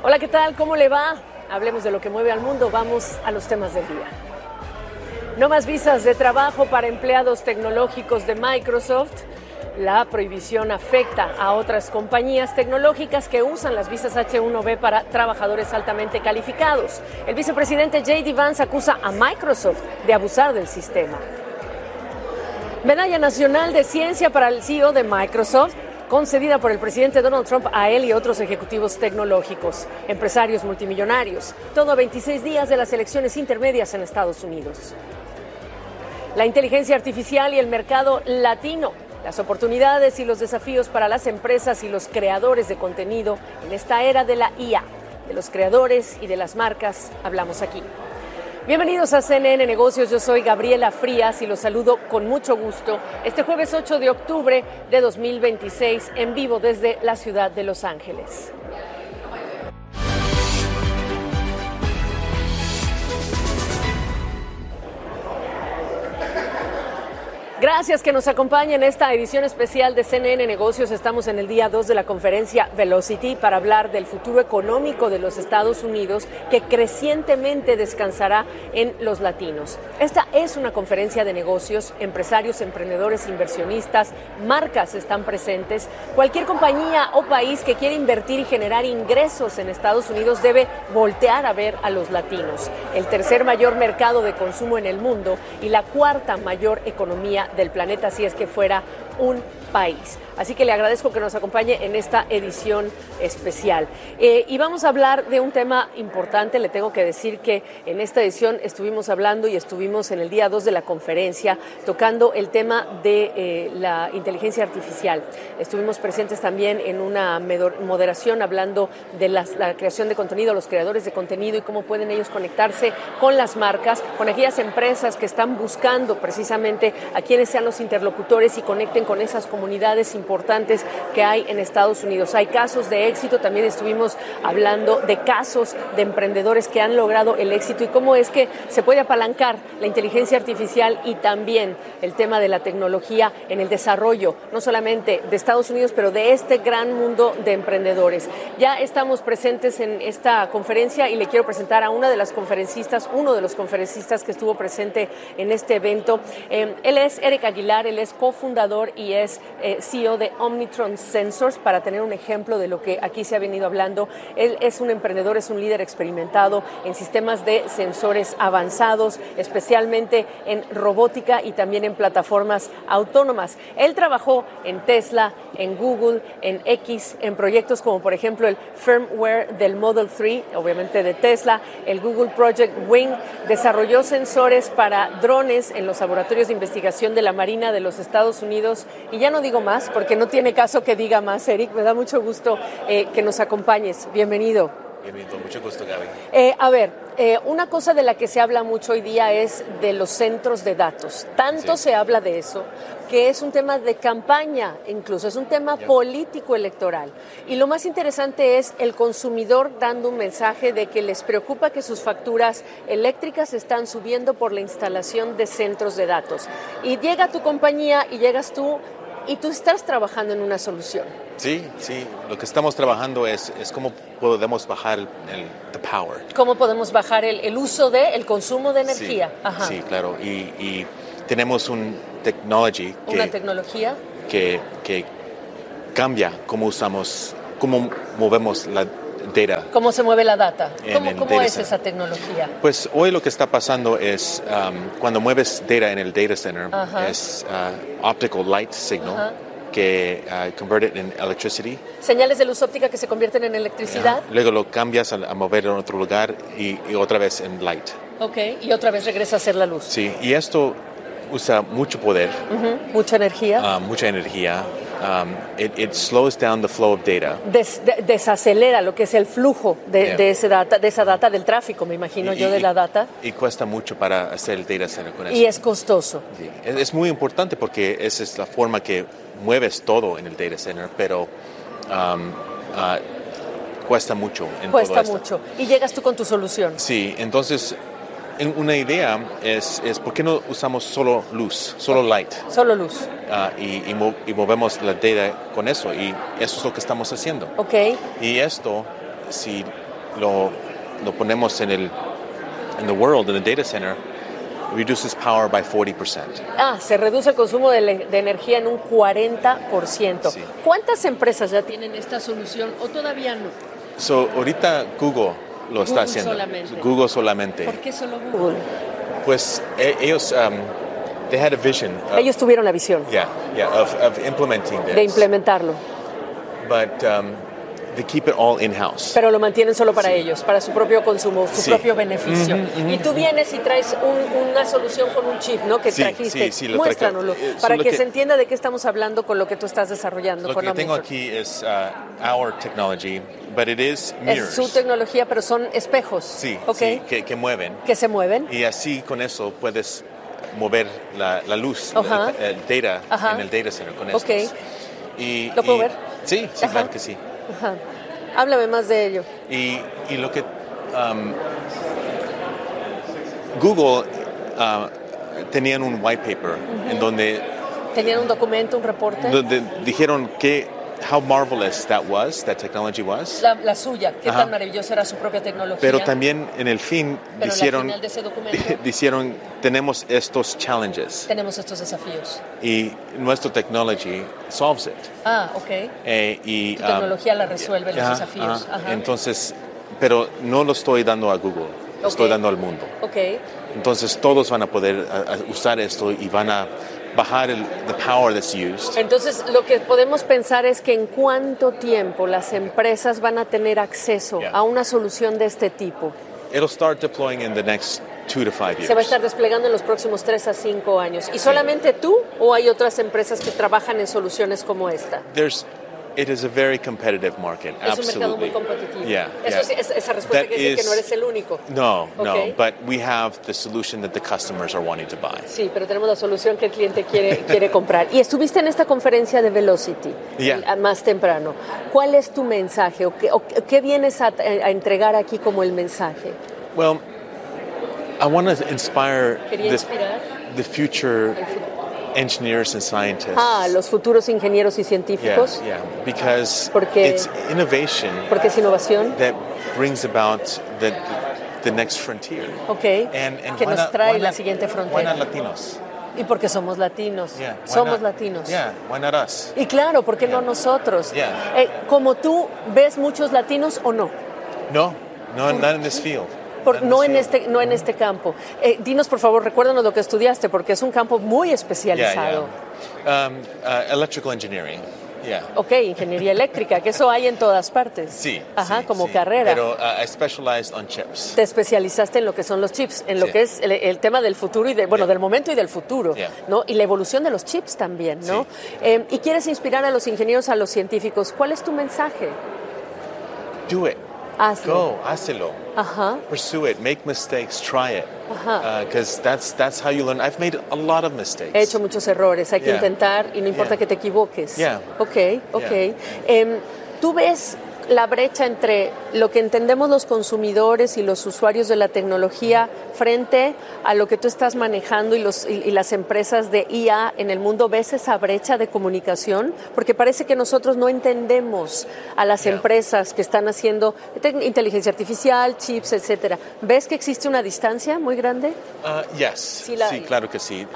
Hola, ¿qué tal? ¿Cómo le va? Hablemos de lo que mueve al mundo. Vamos a los temas del día. No más visas de trabajo para empleados tecnológicos de Microsoft. La prohibición afecta a otras compañías tecnológicas que usan las visas H-1B para trabajadores altamente calificados. El vicepresidente J.D. Vance acusa a Microsoft de abusar del sistema. Medalla Nacional de Ciencia para el CEO de Microsoft, concedida por el presidente Donald Trump a él y otros ejecutivos tecnológicos, empresarios multimillonarios, todo a 26 días de las elecciones intermedias en Estados Unidos. La inteligencia artificial y el mercado latino, las oportunidades y los desafíos para las empresas y los creadores de contenido en esta era de la IA, de los creadores y de las marcas, hablamos aquí. Bienvenidos a CNN Negocios, yo soy Gabriela Frías y los saludo con mucho gusto este jueves 8 de octubre de 2026 en vivo desde la ciudad de Los Ángeles. Gracias que nos acompañen en esta edición especial de CNN Negocios. Estamos en el día 2 de la conferencia Velocity para hablar del futuro económico de los Estados Unidos que crecientemente descansará en los latinos. Esta es una conferencia de negocios, empresarios, emprendedores, inversionistas, marcas están presentes. Cualquier compañía o país que quiera invertir y generar ingresos en Estados Unidos debe voltear a ver a los latinos. El tercer mayor mercado de consumo en el mundo y la cuarta mayor economía del planeta, si es que fuera un país. Así que le agradezco que nos acompañe en esta edición especial. Y vamos a hablar de un tema importante. Le tengo que decir que en esta edición estuvimos hablando y estuvimos en el día 2 de la conferencia tocando el tema de la inteligencia artificial. Estuvimos presentes también en una moderación hablando de la creación de contenido, los creadores de contenido y cómo pueden ellos conectarse con las marcas, con aquellas empresas que están buscando precisamente a quienes sean los interlocutores y conecten con esas comunidades importantes que hay en Estados Unidos. Hay casos de éxito, también estuvimos hablando de casos de emprendedores que han logrado el éxito y cómo es que se puede apalancar la inteligencia artificial y también el tema de la tecnología en el desarrollo, no solamente de Estados Unidos, pero de este gran mundo de emprendedores. Ya estamos presentes en esta conferencia y le quiero presentar a uno de los conferencistas que estuvo presente en este evento. Él es Eric Aguilar, él es cofundador y es CEO de Omnitron Sensors, para tener un ejemplo de lo que aquí se ha venido hablando. Él es un emprendedor, es un líder experimentado en sistemas de sensores avanzados, especialmente en robótica y también en plataformas autónomas. Él trabajó en Tesla, en Google, en X, en proyectos como por ejemplo el firmware del Model 3, obviamente de Tesla, el Google Project Wing, desarrolló sensores para drones en los laboratorios de investigación de la Marina de los Estados Unidos. Y ya no digo más, porque no tiene caso que diga más, Eric. Me da mucho gusto que nos acompañes. Bienvenido. Bienvenido, mucho gusto, Gaby. Una cosa de la que se habla mucho hoy día es de los centros de datos. Tanto se habla de eso, que es un tema de campaña, incluso es un tema político electoral. Y lo más interesante es el consumidor dando un mensaje de que les preocupa que sus facturas eléctricas están subiendo por la instalación de centros de datos. Y llega tu compañía y llegas tú y tú estás trabajando en una solución. Sí, lo que estamos trabajando es cómo podemos bajar the power. ¿Cómo podemos bajar el uso el consumo de energía? Sí, Ajá. sí, claro. Y tenemos una tecnología que cambia cómo movemos la data. ¿Cómo se mueve la data? ¿Cómo es center. esa tecnología? Pues hoy lo que está pasando es cuando mueves data en el data center, es optical light signal que convert it in electricity. Señales de luz óptica que se convierten en electricidad. Luego lo cambias a mover en otro lugar y otra vez en light. Ok, y otra vez regresa a ser la luz. Sí, y esto usa mucho poder. Mucha energía. Mucha energía. It slows down the flow of data. Desacelera lo que es el flujo de esa data, del tráfico, me imagino de la data. Y cuesta mucho para hacer el data center con eso. Y es costoso. Sí. Es muy importante porque esa es la forma que mueves todo en el data center, pero cuesta mucho. Cuesta mucho. Y llegas tú con tu solución. Sí, entonces una idea es ¿por qué no usamos solo luz, solo light? Solo luz. Y movemos la data con eso, y eso es lo que estamos haciendo. Ok. Y esto, si lo ponemos in the world, in the data center, it reduces power by 40%. Se reduce el consumo de energía en un 40%. Sí. ¿Cuántas empresas ya tienen esta solución o todavía no? So, ahorita Google lo está haciendo. Solamente. Google solamente. ¿Por qué solo Google? Pues ellos, they had a vision. Ellos tuvieron la visión of implementing this. de implementarlo. But they keep it all in-house. Pero lo mantienen solo para ellos, para su propio consumo, su propio beneficio. Y tú vienes y traes una solución con un chip, ¿no? Que trajiste. Sí, muéstranoslo, para que se entienda de qué estamos hablando con lo que tú estás desarrollando. Lo que tengo aquí es our technology, but it is mirrors. Es su tecnología, pero son espejos. Sí, okay. sí, que mueven. Que se mueven. Y así con eso puedes mover la luz, el data en el data center con estos. ¿Lo puedo ver? Sí, claro que sí. Ajá. Háblame más de ello. Y lo que Google tenían un white paper en donde tenían un documento, un reporte donde dijeron how marvelous that technology was. La suya, qué tan maravillosa era su propia tecnología. Pero también en el fin dijeron tenemos estos challenges. Tenemos estos desafíos. Y nuestra technology solves it. Y tu tecnología la resuelve los desafíos. Entonces, pero no lo estoy dando a Google, lo estoy dando al mundo. Entonces todos van a poder usar esto y van a bajar the power that's used. Entonces, lo que podemos pensar es que en cuánto tiempo las empresas van a tener acceso a una solución de este tipo. It'll start deploying in the next 2 to 5 years. Se va a estar desplegando en los próximos 3 a 5 años. ¿Y solamente tú o hay otras empresas que trabajan en soluciones como esta? It is a very competitive market. Es absolutely. un mercado muy competitivo. Esa respuesta quiere decir que no eres el único. No, but we have the solution that the customers are wanting to buy. Sí, pero tenemos la solución que el cliente quiere comprar. Y estuviste en esta conferencia de Velocity más temprano. ¿Cuál es tu mensaje o qué vienes a entregar aquí como el mensaje? Well, I want to inspire the future engineers and scientists. Los futuros ingenieros y científicos. Because it's innovation. Porque es innovación. That brings about the next frontier. And que nos trae la siguiente frontera. Why not Latinos? Y porque somos latinos. Somos latinos. Why not us? Y claro, ¿por qué no nosotros? Como tú, ¿ves muchos latinos o no? No, not in this field. No en este campo. Dinos, por favor, recuérdanos lo que estudiaste, porque es un campo muy especializado. Electrical engineering. Ingeniería eléctrica, que eso hay en todas partes. Sí. Como carrera. Pero I specialized on chips. Te especializaste en lo que son los chips, en lo que es el tema del futuro y del momento y del futuro, ¿no? Y la evolución de los chips también, ¿no? Y quieres inspirar a los ingenieros, a los científicos. ¿Cuál es tu mensaje? Do it. Hazlo. Go, hazlo. Pursue it, make mistakes, try it. Because that's how you learn. I've made a lot of mistakes. He hecho muchos errores, hay que intentar y no importa que te equivoques. ¿Tú ves la brecha entre lo que entendemos los consumidores y los usuarios de la tecnología frente a lo que tú estás manejando y las empresas de IA en el mundo? ¿Ves esa brecha de comunicación? Porque parece que nosotros no entendemos a las empresas que están haciendo inteligencia artificial, chips, etcétera. ¿Ves que existe una distancia muy grande? Yes. Sí, claro que sí.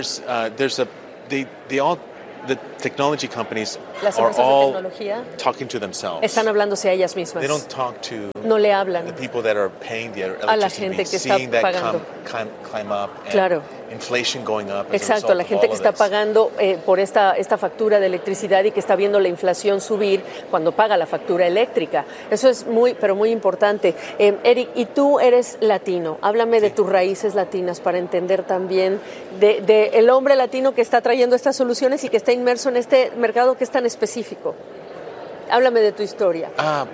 The technology companies are all talking to themselves. Están hablándose a ellas mismas. They don't talk to no le hablan the people that are paying the electricity, a la gente que está pagando. Climb up and inflation going up. Exacto, la gente que está pagando por esta factura de electricidad y que está viendo la inflación subir cuando paga la factura eléctrica. Eso es muy importante. Eric, y tú eres latino. Háblame de tus raíces latinas para entender también de el hombre latino que está trayendo estas soluciones y que está inmerso en este mercado que es tan específico. Háblame de tu historia.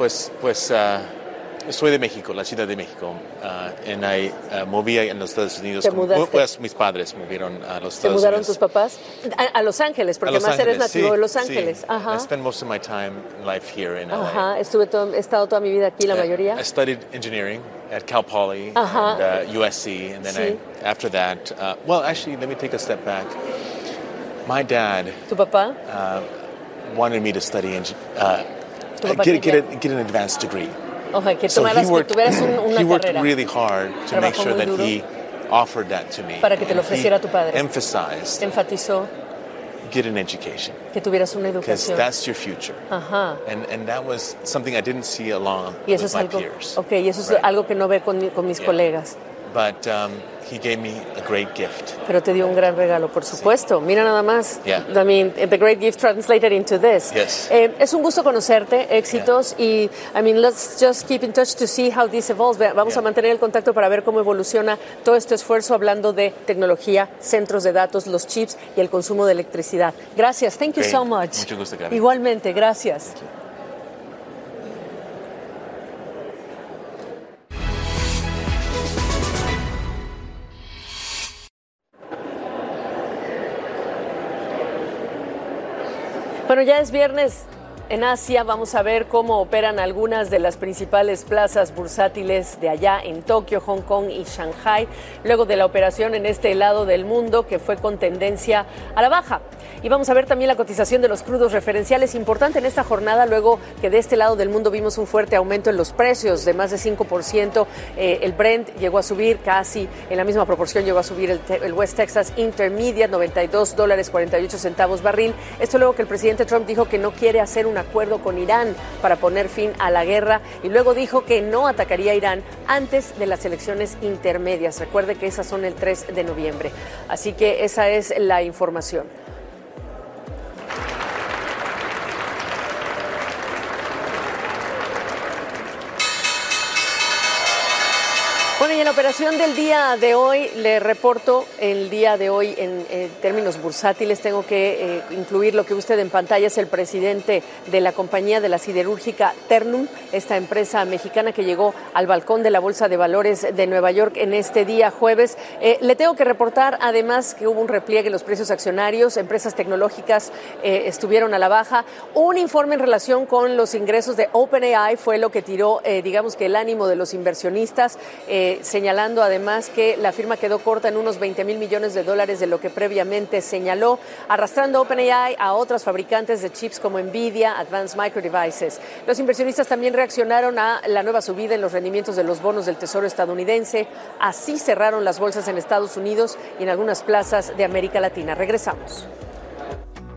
Soy de México, la Ciudad de México. Moví en los Estados Unidos. Pues mis padres movieron a los Estados Unidos. ¿Se mudaron tus papás? A Los Ángeles, porque además eres nativo de Los Ángeles. Sí. I spent most of my time life here in LA. He estado toda mi vida aquí, la mayoría. I studied engineering at Cal Poly and USC, and then after that, actually, let me take a step back. My dad. ¿Tu papá? Wanted me to study get an advanced degree. Ojalá que tuvieras una carrera. He worked really hard to make sure that he offered that to me. Para que te lo ofreciera tu padre. Enfatizó get an education. Que tuvieras una Because educación. that's your future. Ajá. And that was something I didn't see along y eso with es my algo, peers. Okay, y eso es algo que no ve con mis colegas. But he gave me a great gift. Pero te dio un gran regalo, por supuesto. Sí. Mira nada más. Yeah. I mean, the great gift translated into this. Yes. Es un gusto conocerte, éxitos, y I mean, let's just keep in touch to see how this evolves. Vamos a mantener el contacto para ver cómo evoluciona todo este esfuerzo hablando de tecnología, centros de datos, los chips y el consumo de electricidad. Gracias. Thank you so much. Mucho gusto, Gaby. Igualmente, gracias. Bueno, ya es viernes. En Asia vamos a ver cómo operan algunas de las principales plazas bursátiles de allá en Tokio, Hong Kong y Shanghai, luego de la operación en este lado del mundo que fue con tendencia a la baja. Y vamos a ver también la cotización de los crudos referenciales, importante en esta jornada, luego que de este lado del mundo vimos un fuerte aumento en los precios de más de 5%. El Brent llegó a subir casi en la misma proporción, llegó a subir el West Texas Intermediate, $92.48 barril. Esto luego que el presidente Trump dijo que no quiere hacer un acuerdo con Irán para poner fin a la guerra, y luego dijo que no atacaría a Irán antes de las elecciones intermedias. Recuerde que esas son el 3 de noviembre. Así que esa es la información. Bueno, y en la operación del día de hoy, le reporto el día de hoy en términos bursátiles. Tengo que incluir lo que usted en pantalla es el presidente de la compañía de la siderúrgica Ternium, esta empresa mexicana que llegó al balcón de la Bolsa de Valores de Nueva York en este día jueves. Le tengo que reportar además que hubo un repliegue en los precios accionarios, empresas tecnológicas estuvieron a la baja. Un informe en relación con los ingresos de OpenAI fue lo que tiró, digamos que el ánimo de los inversionistas, señalando además que la firma quedó corta en unos $20 mil millones de lo que previamente señaló, arrastrando OpenAI a otras fabricantes de chips como Nvidia, Advanced Micro Devices. Los inversionistas también reaccionaron a la nueva subida en los rendimientos de los bonos del Tesoro estadounidense. Así cerraron las bolsas en Estados Unidos y en algunas plazas de América Latina. Regresamos.